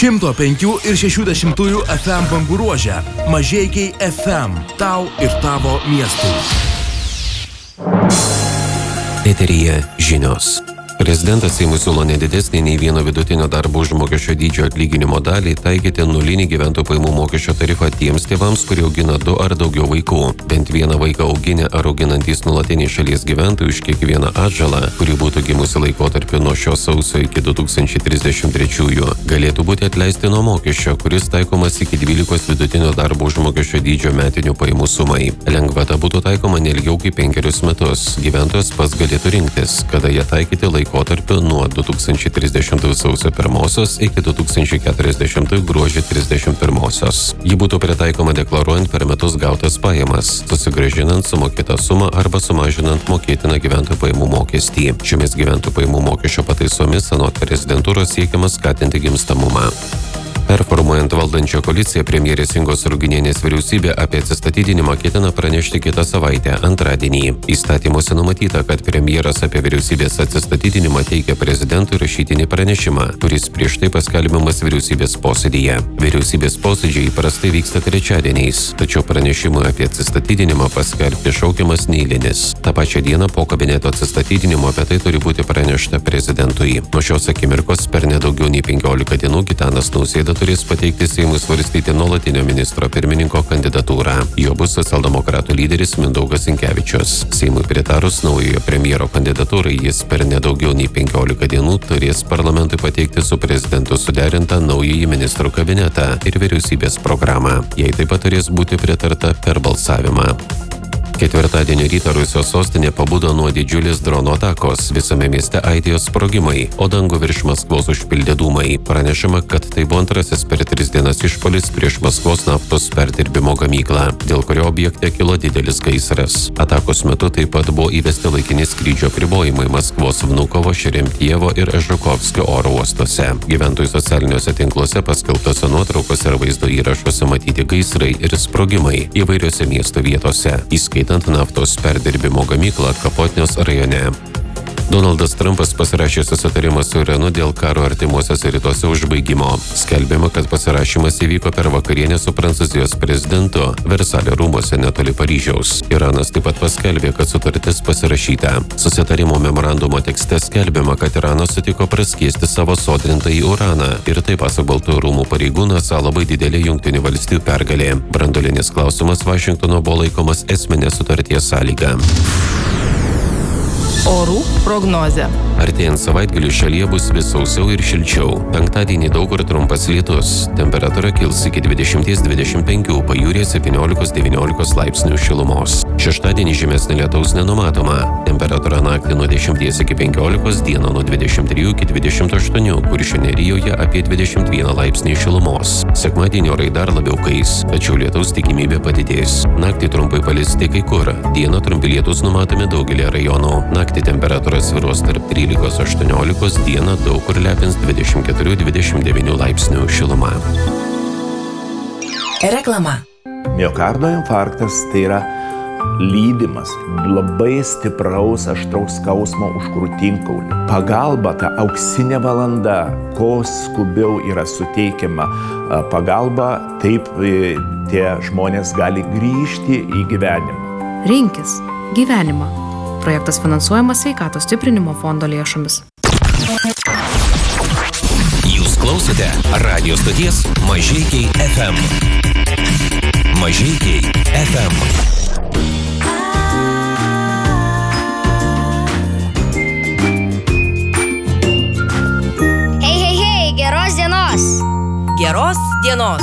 105 ir 60 FM bangų ruože. Mažeikiai FM. Tau ir tavo miestui. Eteryje žinios. Prezidentas Seimui siūlo nedidesnį nei vieno vidutinio darbo užmokesčio dydžio atlyginimo dalį taikyti nulinį gyventojų pajamų mokesčio tarifą tiems tėvams, kurie augina 2 ar daugiau vaikų. Bent vieną vaiką auginę ar auginantys nuolatiniai šalies gyventojai už kiekvieną atžalą, kuri būtų gimusi laikotarpiu nuo šio sausio iki 2033, galėtų būti atleisti nuo mokesčio, kuris taikomas iki 12 vidutinio darbo užmokesčio dydžio metinių pajamų sumai. Lengvata būtų taikoma neilgiau kaip 5 metus. Gyventojas pats galėtų rinktis, kada ją taikyti laikotarpiu nuo 2030 sausio 1 iki 2040 gruodžio 31. Ji būtų pritaikoma deklaruojant per metus gautas pajamas, susigrąžinant sumokėtą sumą arba sumažinant mokėtiną gyventojų pajamų mokestį. Šiomis gyventojų pajamų mokesčio pataisomis anot prezidentūros siekiama skatinti gimstamumą. Performuojant valdančią koaliciją, premjerės Ingos Ruginienės vyriausybė apie atsistatydinimą ketina pranešti kitą savaitę, antradienį. Įstatymuose numatyta, kad premjeras apie vyriausybės atsistatydinimą teikia prezidentui rašytinį pranešimą, kuris prieš tai paskelbiamas vyriausybės posėdyje. Vyriausybės posėdžiai įprastai vyksta trečiadieniais, tačiau pranešimui apie atsistatydinimą paskelbti šaukiamas neeilinis. Ta pačia diena po kabineto atsistatydinimo apie tai turi būti pranešta prezidentui. Nuo šios akimirkos per nedaugiau nei 15 dienų Gitanas Nausėda turės pateikti Seimui svarstyti nuolatinio ministro pirmininko kandidatūrą. Jo bus socialdemokratų lyderis Mindaugas Sinkevičius. Seimui pritarus naujojo premjero kandidatūrai, jis per nedaugiau nei 15 dienų turės parlamentui pateikti su prezidentu suderintą naująjį ministrų kabinetą ir vyriausybės programą. Jai taip pat turės būti pritarta per balsavimą. Ketvirtadienio rytą Rusijos sostinė pabudo nuo didžiulės drono atakos. Visame mieste aidėjo sprogimai, o dangų virš Maskvos užpildė dūmai. Pranešama, kad tai buvo antrasis per 3 dienas išpuolis prieš Maskvos naftos perdirbimo gamyklą, dėl kurio objekte kilo didelis gaisras. Atakos metu taip pat buvo įvesti laikini skrydžio apribojimai Maskvos Vnukovo, Šeremtjevo ir Žukovskio oro uostuose. Gyventojų socialiniuose tinkluose paskelbtose nuotraukose ir vaizdo įrašuose matyti gaisrai ir sprogimai įvairiose miesto vietose, įskaitant naftos perdirbimo gamyklą Kapotnios rajone. Donaldas Trumpas pasirašė susitarimą su Iranu dėl karo artimuosiuose rytuose užbaigimo. Skelbiama, kad pasirašymas įvyko per vakarienę su Prancūzijos prezidentu Versalio rūmuose netoli Paryžiaus. Iranas taip pat paskelbė, kad sutartis pasirašyta. Susitarimo memorandumo tekste skelbiama, kad Iranas sutiko praskiesti savo sodrintąjį uraną ir taip pasak Baltųjų rūmų pareigūnų esą labai didelė Jungtinių valstijų pergalė. Branduolinis klausimas Vašingtono buvo laikomas esminė sutarties sąlyga. Orų prognozė. Artėjant savaitgaliui šalyje bus vis sausiau ir šilčiau. Penktadienį daug kur trumpas lietus. Temperatūra kils iki 20-25, pajūryje 17-19 laipsnių šilumos. Šeštadienį žymesnė lietaus nenumatoma. Temperatūra naktį nuo 10 iki 15, dieną nuo 23 iki 28, Kuršių nerijoje apie 21 laipsnį šilumos. Sekmadienį orai dar labiau kais, tačiau lietaus tikimybė padidės. Naktį trumpai palis tik kai kur. Dieną trumpi lietus numatomi daugelį rajonų. Naktį temperatūra svyruos tarp 13-18, dieną daug kur lepins 24-29 laipsnių šiluma. Reklama. Miokardo infarktas tai yra lydimas labai stipraus aštraus skausmo už krūtinkaulį. Pagalba, ta auksinė valanda, ko skubiau yra suteikiama pagalba, taip tie žmonės gali grįžti į gyvenimą. Rinkis gyvenimą. Projektas finansuojamas Sveikatos stiprinimo fondo lėšomis. Jūs klausote radijo stoties Mažeikiai FM. Mažeikiai FM. Hei, geros dienos! Geros dienos.